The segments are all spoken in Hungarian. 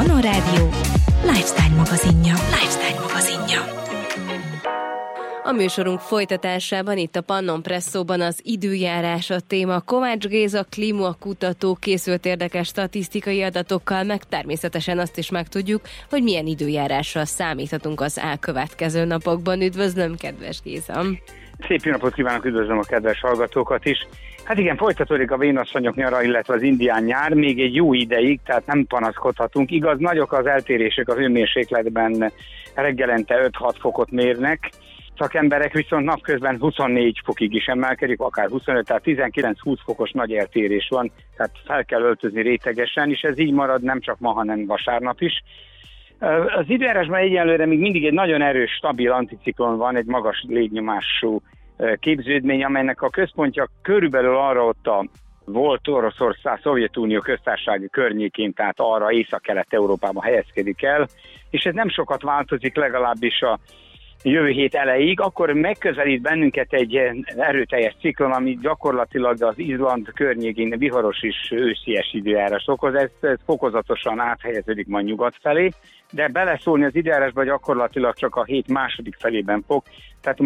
Pannon Rádió Lifestyle magazinja. A műsorunk folytatásában itt a Pannon Presszóban az időjárás a téma. Kovács Géza klímakutató készült érdekes statisztikai adatokkal, meg természetesen azt is megtudjuk, hogy milyen időjárásra számíthatunk az elkövetkező napokban. Üdvözlöm, kedves Géza! Szép jó napot kívánok, üdvözlöm a kedves hallgatókat is. Hát igen, folytatódik a vénasszonyok nyara, illetve az indián nyár, még egy jó ideig, tehát nem panaszkodhatunk. Igaz, nagyok az eltérések a hőmérsékletben, reggelente 5-6 fokot mérnek, szakemberek viszont napközben 24 fokig is emelkedik, akár 25, tehát 19-20 fokos nagy eltérés van, tehát fel kell öltözni rétegesen, és ez így marad nem csak ma, hanem vasárnap is. Az időjárásban egyenlőre még mindig egy nagyon erős, stabil anticiklon van, egy magas légnyomású képződmény, amelynek a központja körülbelül arra ott a volt Oroszország, Szovjetunió köztársasági környékén, tehát arra Észak-Kelet-Európában helyezkedik el, és ez nem sokat változik, legalábbis a jövő hét elejéig, akkor megközelít bennünket egy erőteljes ciklon, ami gyakorlatilag az Izland környékén viharos és őszies időjárás okoz, ez fokozatosan áthelyeződik majd nyugat felé, de beleszólni az időjárásba gyakorlatilag csak a hét második felében fog, tehát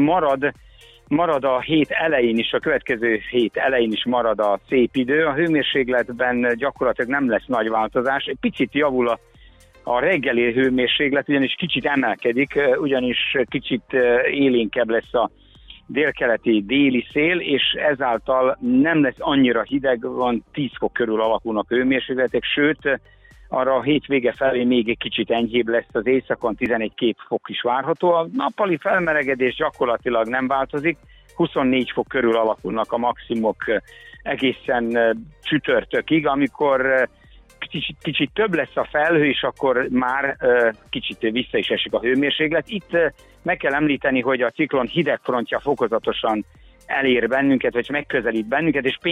marad a hét elején is, a következő hét elején is marad a szép idő, a hőmérsékletben gyakorlatilag nem lesz nagy változás, egy picit javul a reggeli hőmérséklet, ugyanis kicsit emelkedik, ugyanis kicsit élénkebb lesz a délkeleti déli szél, és ezáltal nem lesz annyira hideg, van 10 fok körül alakulnak hőmérsékletek, sőt, arra a hétvége felé még egy kicsit enyhébb lesz, az éjszakon 11-2 fok is várható. A nappali felmelegedés gyakorlatilag nem változik, 24 fok körül alakulnak a maximumok egészen csütörtökig, amikor kicsit több lesz a felhő, és akkor már kicsit vissza is esik a hőmérséklet. Itt meg kell említeni, hogy a ciklon hidegfrontja fokozatosan elér bennünket, vagy megközelít bennünket, és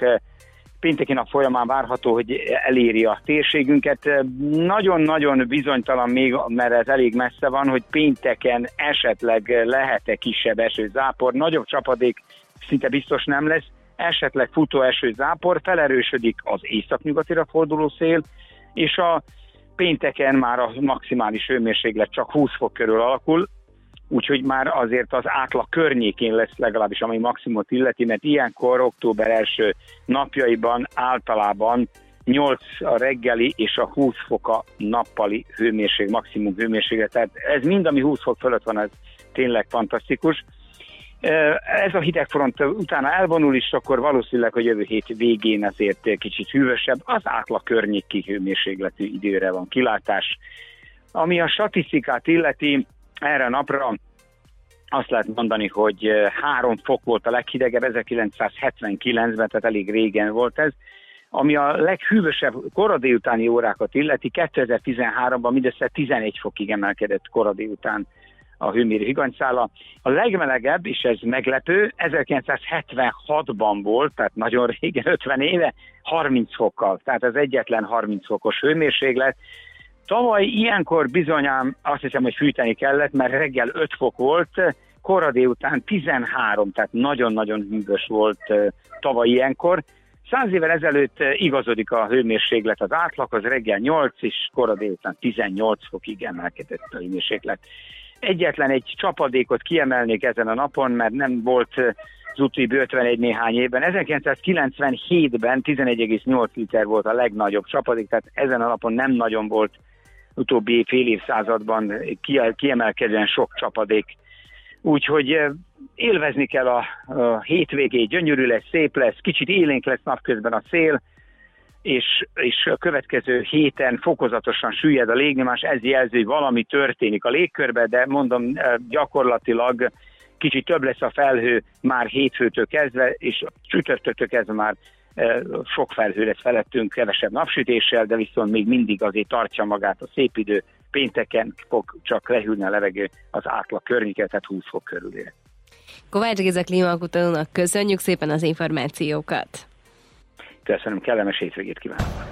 pénteki nap folyamán várható, hogy eléri a térségünket. Nagyon-nagyon bizonytalan még, mert ez elég messze van, hogy pénteken esetleg lehet-e kisebb esőzápor, nagyobb csapadék szinte biztos nem lesz, esetleg futó esőzápor, felerősödik az északnyugatira forduló szél, és a pénteken már a maximális hőmérséklet csak 20 fok körül alakul, úgyhogy már azért az átlag környékén lesz legalábbis, ami maximumot illeti, mert ilyenkor október első napjaiban általában 8 a reggeli és a 20 fok a nappali maximum hőmérséklet. Tehát ez mind, ami 20 fok fölött van, ez tényleg fantasztikus. Ez a hidegfront utána elvonul is, akkor valószínűleg a jövő hét végén azért kicsit hűvösebb, az átlag környéki hőmérsékletű időre van kilátás. Ami a statisztikát illeti, erre a napra azt lehet mondani, hogy 3 fok volt a leghidegebb, 1979-ben, tehát elég régen volt ez. Ami a leghűvösebb kora délutáni órákat illeti, 2013-ban mindössze 11 fokig emelkedett kora délután a hőmérő higanyszála. A legmelegebb, és ez meglepő, 1976-ban volt, tehát nagyon régen, 50 éve, 30 fokkal, tehát ez egyetlen 30 fokos hőmérséklet. Tavaly ilyenkor bizonyám azt hiszem, hogy fűteni kellett, mert reggel 5 fok volt, kora délután 13, tehát nagyon-nagyon hűvös volt tavaly ilyenkor. 100 évvel ezelőtt igazodik a hőmérséklet az átlaghoz, reggel 8 és kora délután 18 fokig emelkedett a hőmérséklet. Egyetlen egy csapadékot kiemelnék ezen a napon, mert nem volt az utóbbi 51 néhány évben. 1997-ben 11,8 liter volt a legnagyobb csapadék, tehát ezen a napon nem nagyon volt utóbbi fél évszázadban kiemelkedően sok csapadék. Úgyhogy élvezni kell a hétvégét, gyönyörű lesz, szép lesz, kicsit élénk lesz napközben a szél, és a következő héten fokozatosan süllyed a légnyomás, ez jelzi, hogy valami történik a légkörben, de mondom, gyakorlatilag kicsit több lesz a felhő már hétfőtől kezdve, és csütörtöktől kezdve már sok felhő lesz felettünk, kevesebb napsütéssel, de viszont még mindig azért tartja magát a szép idő, pénteken fog csak lehűlni a levegő az átlag környéken, tehát 20 fok körülére. Kovács Géza klímakutatónak köszönjük szépen az információkat! Köszönöm, kellemes hétvégét kívánok!